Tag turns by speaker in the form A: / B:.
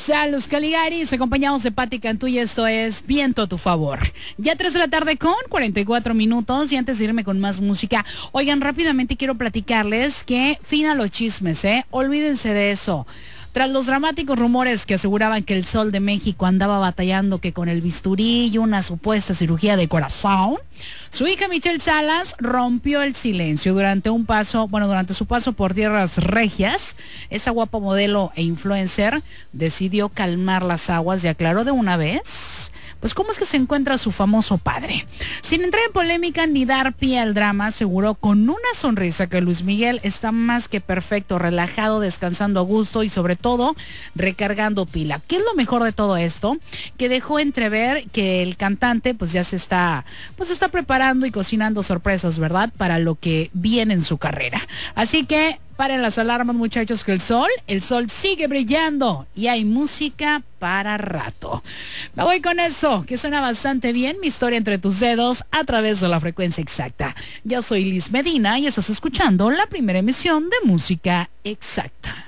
A: Bienvenidos a Los Caligaris, acompañados de Pati Cantú y esto es Viento a tu favor. Ya 3 de la tarde con 44 minutos y antes de irme con más música, oigan, rápidamente quiero platicarles que fin a los chismes, olvídense de eso. Tras los dramáticos rumores que aseguraban que el Sol de México andaba batallando que con el bisturí y una supuesta cirugía de corazón, su hija Michelle Salas rompió el silencio durante su paso por tierras regias. Esta guapa modelo e influencer decidió calmar las aguas y aclaró de una vez, pues cómo es que se encuentra su famoso padre. Sin entrar en polémica ni dar pie al drama, aseguró con una sonrisa que Luis Miguel está más que perfecto, relajado, descansando a gusto y sobre todo recargando pila. ¿Qué es lo mejor de todo esto? Que dejó entrever que el cantante pues ya se está preparando y cocinando sorpresas, ¿verdad? Para lo que viene en su carrera. Así que paren las alarmas, muchachos, que el sol sigue brillando y hay música para rato. Me voy con eso, que suena bastante bien, mi historia entre tus dedos a través de la frecuencia exacta. Yo soy Liz Medina y estás escuchando la primera emisión de Música Exacta.